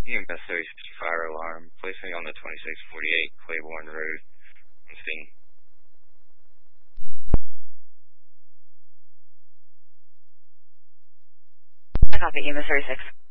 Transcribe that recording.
EMS 36 fire alarm. Place me on the 2648 Claiborne Road on scene. I copy EMS 36.